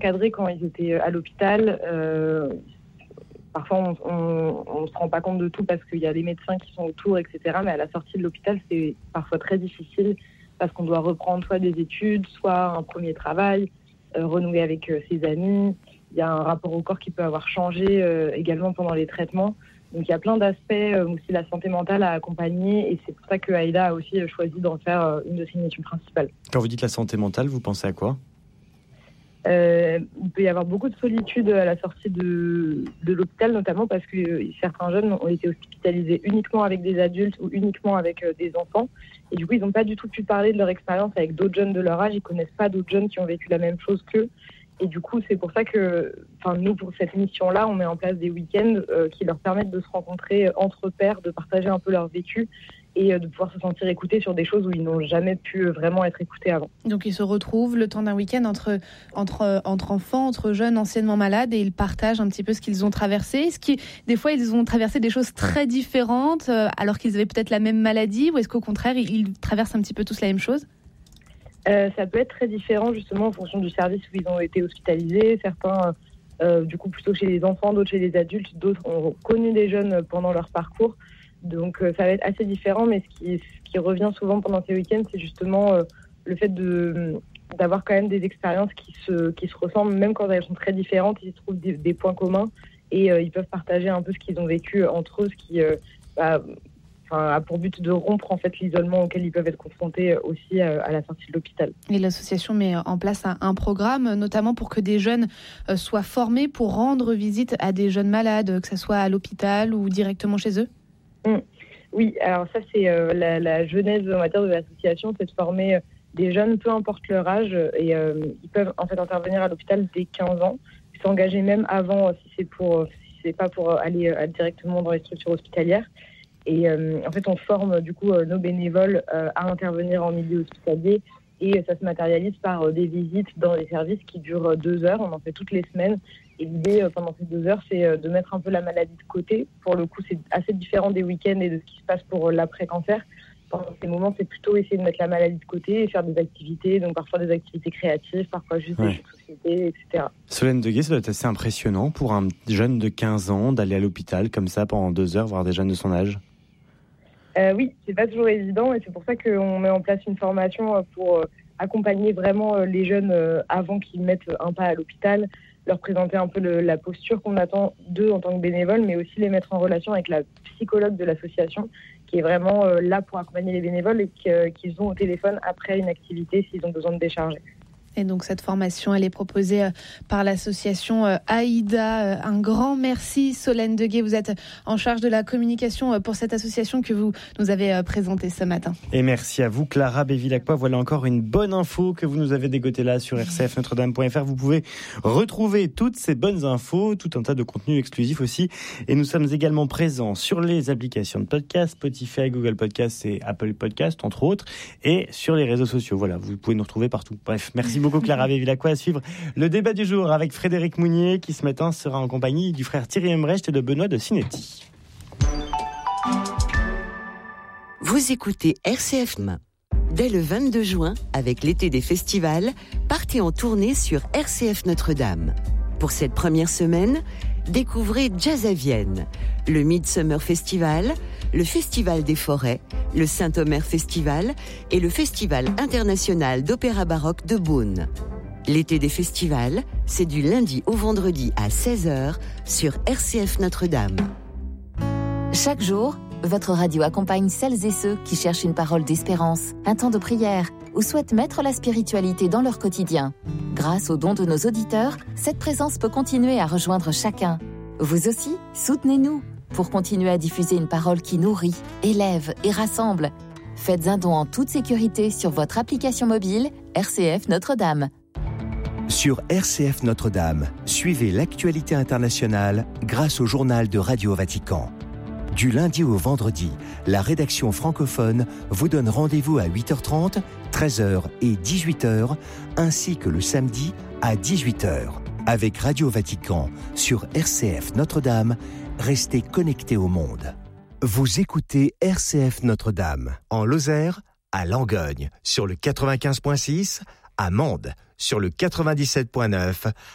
encadrés quand ils étaient à l'hôpital. Parfois, on ne se rend pas compte de tout parce qu'il y a les médecins qui sont autour, etc. Mais à la sortie de l'hôpital, c'est parfois très difficile parce qu'on doit reprendre soit des études, soit un premier travail, renouer avec ses amis. Il y a un rapport au corps qui peut avoir changé également pendant les traitements. Donc, il y a plein d'aspects aussi la santé mentale à accompagner et c'est pour ça que Aïda a aussi choisi d'en faire une de ses missions principales. Quand vous dites la santé mentale, vous pensez à quoi ? Il peut y avoir beaucoup de solitude à la sortie de l'hôpital, notamment parce que certains jeunes ont été hospitalisés uniquement avec des adultes ou uniquement avec des enfants. Et du coup, ils n'ont pas du tout pu parler de leur expérience avec d'autres jeunes de leur âge. Ils ne connaissent pas d'autres jeunes qui ont vécu la même chose qu'eux. Et du coup, c'est pour ça que nous, pour cette mission-là, on met en place des week-ends qui leur permettent de se rencontrer entre pairs, de partager un peu leur vécu et de pouvoir se sentir écoutés sur des choses où ils n'ont jamais pu vraiment être écoutés avant. Donc ils se retrouvent le temps d'un week-end entre enfants, entre jeunes anciennement malades et ils partagent un petit peu ce qu'ils ont traversé. Est-ce que des fois ils ont traversé des choses très différentes alors qu'ils avaient peut-être la même maladie ou est-ce qu'au contraire ils traversent un petit peu tous la même chose ? Ça peut être très différent justement en fonction du service où ils ont été hospitalisés. Certains du coup plutôt chez les enfants, d'autres chez les adultes, d'autres ont connu des jeunes pendant leur parcours. Donc ça va être assez différent, mais ce qui revient souvent pendant ces week-ends, c'est justement le fait d'avoir quand même des expériences qui se ressemblent, même quand elles sont très différentes, ils trouvent des points communs et ils peuvent partager un peu ce qu'ils ont vécu entre eux, ce qui a pour but de rompre en fait l'isolement auquel ils peuvent être confrontés aussi à la sortie de l'hôpital. Et l'association met en place un programme, notamment pour que des jeunes soient formés pour rendre visite à des jeunes malades, que ce soit à l'hôpital ou directement chez eux. Oui, alors ça c'est la genèse on va dire, de l'association, c'est de former des jeunes, peu importe leur âge, et ils peuvent en fait intervenir à l'hôpital dès 15 ans, s'engager même avant si c'est pas pour aller directement dans les structures hospitalières. Et en fait on forme du coup nos bénévoles à intervenir en milieu hospitalier et ça se matérialise par des visites dans les services qui durent 2 heures, on en fait toutes les semaines. Et l'idée, pendant ces 2 heures, c'est de mettre un peu la maladie de côté. Pour le coup, c'est assez différent des week-ends et de ce qui se passe pour l'après-cancer. Pendant ces moments, c'est plutôt essayer de mettre la maladie de côté et faire des activités, donc parfois des activités créatives, parfois juste des jeux de société, etc. Solène Deguet, ça doit être assez impressionnant pour un jeune de 15 ans d'aller à l'hôpital comme ça pendant 2 heures, voir des jeunes de son âge. Oui, c'est pas toujours évident et c'est pour ça qu'on met en place une formation pour accompagner vraiment les jeunes avant qu'ils mettent un pas à l'hôpital, leur présenter un peu la posture qu'on attend d'eux en tant que bénévoles, mais aussi les mettre en relation avec la psychologue de l'association qui est vraiment là pour accompagner les bénévoles et qu'ils ont au téléphone après une activité s'ils ont besoin de décharger. Et donc cette formation, elle est proposée par l'association Aïda. Un grand merci Solène Deguet, vous êtes en charge de la communication pour cette association que vous nous avez présentée ce matin. Et merci à vous Clara Bévilacqua, voilà encore une bonne info que vous nous avez dégotée là sur rcfnotredame.fr. Vous pouvez retrouver toutes ces bonnes infos, tout un tas de contenus exclusifs aussi. Et nous sommes également présents sur les applications de podcast, Spotify, Google Podcast et Apple Podcast entre autres, et sur les réseaux sociaux. Voilà, vous pouvez nous retrouver partout. Bref, merci beaucoup Clara Bévilacqua. À suivre le débat du jour avec Frédéric Mounier qui ce matin sera en compagnie du frère Thierry Embrecht et de Benoît de Sinetti. Vous écoutez RCF Main. Dès le 22 juin, avec l'été des festivals, partez en tournée sur RCF Notre-Dame. Pour cette première semaine, découvrez Jazz à Vienne, le Midsummer Festival, le Festival des Forêts, le Saint-Omer Festival et le Festival international d'opéra baroque de Beaune. L'été des festivals, c'est du lundi au vendredi à 16h sur RCF Notre-Dame. Chaque jour, votre radio accompagne celles et ceux qui cherchent une parole d'espérance, un temps de prière ou souhaitent mettre la spiritualité dans leur quotidien. Grâce aux dons de nos auditeurs, cette présence peut continuer à rejoindre chacun. Vous aussi, soutenez-nous pour continuer à diffuser une parole qui nourrit, élève et rassemble. Faites un don en toute sécurité sur votre application mobile RCF Notre-Dame. Sur RCF Notre-Dame, suivez l'actualité internationale grâce au journal de Radio Vatican. Du lundi au vendredi, la rédaction francophone vous donne rendez-vous à 8h30, 13h et 18h, ainsi que le samedi à 18h. Avec Radio Vatican sur RCF Notre-Dame, restez connectés au monde. Vous écoutez RCF Notre-Dame, en Lozère, à Langogne, sur le 95.6, à Mende, sur le 97.9,